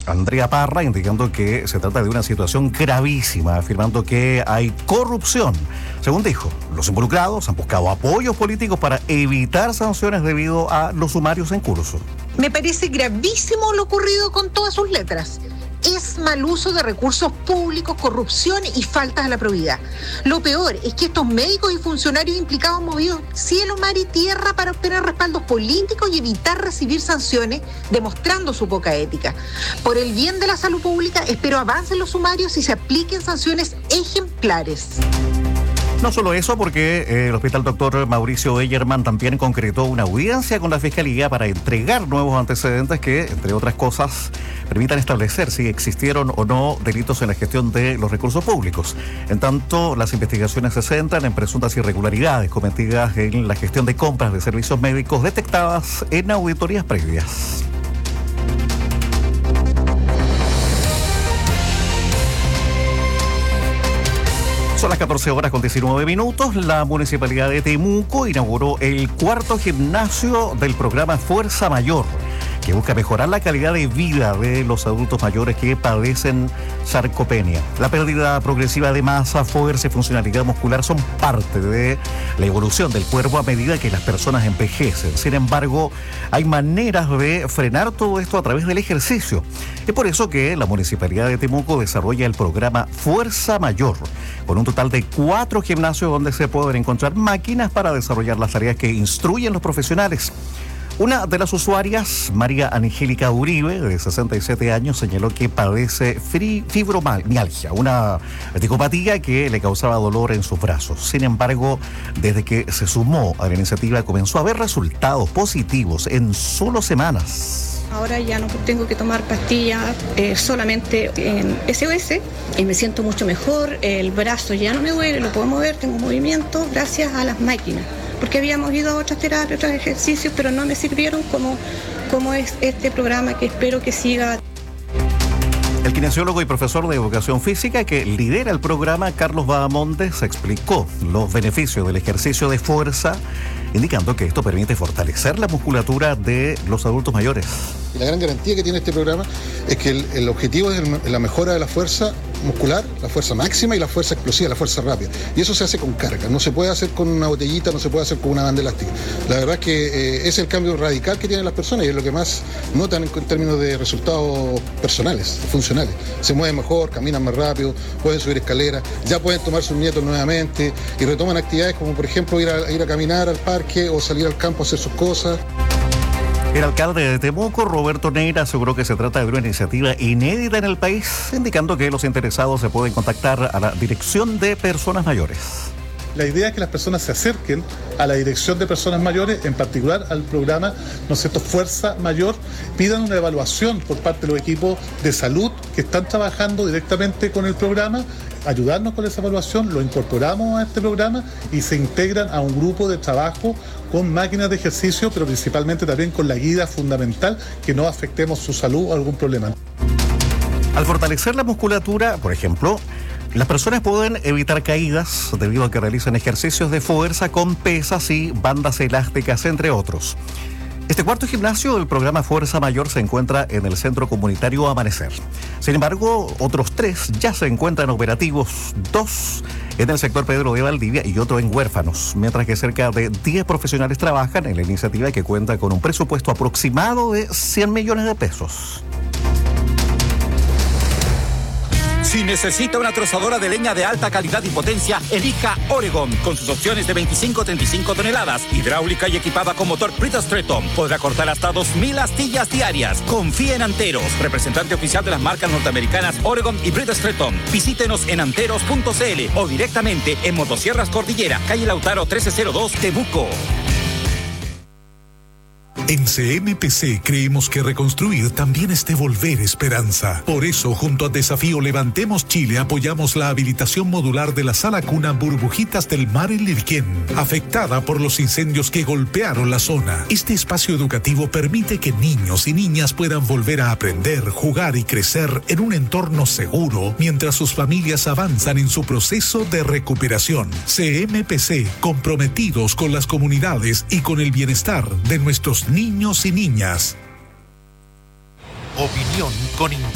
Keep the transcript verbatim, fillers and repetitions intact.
Andrea Parra, indicando que se trata de una situación gravísima, afirmando que hay corrupción. Según dijo, los involucrados han buscado apoyos políticos para evitar sanciones debido a los sumarios en curso. Me parece gravísimo lo ocurrido con todas sus letras. Es mal uso de recursos públicos, corrupción y faltas a la probidad. Lo peor es que estos médicos y funcionarios implicados han movido cielo, mar y tierra para obtener respaldos políticos y evitar recibir sanciones, demostrando su poca ética. Por el bien de la salud pública, espero avancen los sumarios y se apliquen sanciones ejemplares. No solo eso, porque eh, el Hospital Doctor Mauricio Eyerman también concretó una audiencia con la Fiscalía para entregar nuevos antecedentes que, entre otras cosas, permitan establecer si existieron o no delitos en la gestión de los recursos públicos. En tanto, las investigaciones se centran en presuntas irregularidades cometidas en la gestión de compras de servicios médicos detectadas en auditorías previas. Son las catorce horas con diecinueve minutos. La Municipalidad de Temuco inauguró el cuarto gimnasio del programa Fuerza Mayor, que busca mejorar la calidad de vida de los adultos mayores que padecen sarcopenia. La pérdida progresiva de masa, fuerza y funcionalidad muscular son parte de la evolución del cuerpo a medida que las personas envejecen. Sin embargo, hay maneras de frenar todo esto a través del ejercicio. Es por eso que la Municipalidad de Temuco desarrolla el programa Fuerza Mayor, con un total de cuatro gimnasios donde se pueden encontrar máquinas para desarrollar las tareas que instruyen los profesionales. Una de las usuarias, María Angélica Uribe, de sesenta y siete años, señaló que padece fibromialgia, una articopatía que le causaba dolor en sus brazos. Sin embargo, desde que se sumó a la iniciativa, comenzó a ver resultados positivos en solo semanas. Ahora ya no tengo que tomar pastillas, eh, solamente en S O S y me siento mucho mejor. El brazo ya no me duele, lo puedo mover, tengo movimiento gracias a las máquinas. Porque habíamos ido a otras terapias, otros ejercicios, pero no me sirvieron como, como es este programa que espero que siga. El kinesiólogo y profesor de educación física que lidera el programa, Carlos Bahamontes, explicó los beneficios del ejercicio de fuerza, indicando que esto permite fortalecer la musculatura de los adultos mayores. Y la gran garantía que tiene este programa es que el, el objetivo es el, la mejora de la fuerza muscular, la fuerza máxima y la fuerza explosiva, la fuerza rápida. Y eso se hace con carga, no se puede hacer con una botellita, no se puede hacer con una banda elástica. La verdad es que eh, es el cambio radical que tienen las personas y es lo que más notan en, en términos de resultados personales, funcionales. Se mueven mejor, caminan más rápido, pueden subir escaleras, ya pueden tomar sus nietos nuevamente y retoman actividades como por ejemplo ir a, ir a caminar al parque o salir al campo a hacer sus cosas. El alcalde de Temuco, Roberto Neira, aseguró que se trata de una iniciativa inédita en el país, indicando que los interesados se pueden contactar a la Dirección de Personas Mayores. La idea es que las personas se acerquen a la Dirección de Personas Mayores, en particular al programa, ¿no es cierto?, Fuerza Mayor, pidan una evaluación por parte de los equipos de salud que están trabajando directamente con el programa, ayudarnos con esa evaluación, lo incorporamos a este programa y se integran a un grupo de trabajo con máquinas de ejercicio, pero principalmente también con la guía fundamental, que no afectemos su salud o algún problema. Al fortalecer la musculatura, por ejemplo, las personas pueden evitar caídas debido a que realizan ejercicios de fuerza con pesas y bandas elásticas, entre otros. Este cuarto gimnasio del programa Fuerza Mayor se encuentra en el Centro Comunitario Amanecer. Sin embargo, otros tres ya se encuentran operativos, dos en el sector Pedro de Valdivia y otro en Huérfanos, mientras que cerca de diez profesionales trabajan en la iniciativa que cuenta con un presupuesto aproximado de cien millones de pesos. Si necesita una trozadora de leña de alta calidad y potencia, elija Oregon, con sus opciones de veinticinco a treinta y cinco toneladas, hidráulica y equipada con motor Bridgestone. Podrá cortar hasta dos mil astillas diarias. Confíe en Anteros, representante oficial de las marcas norteamericanas Oregon y Bridgestone. Visítenos en anteros punto c l o directamente en Motosierras Cordillera, calle Lautaro trece cero dos, Temuco. En C M P C creemos que reconstruir también es devolver esperanza. Por eso, junto a Desafío Levantemos Chile, apoyamos la habilitación modular de la sala cuna Burbujitas del Mar en Lirquén, afectada por los incendios que golpearon la zona. Este espacio educativo permite que niños y niñas puedan volver a aprender, jugar y crecer en un entorno seguro, mientras sus familias avanzan en su proceso de recuperación. C M P C, comprometidos con las comunidades y con el bienestar de nuestros niños y niñas. Opinión con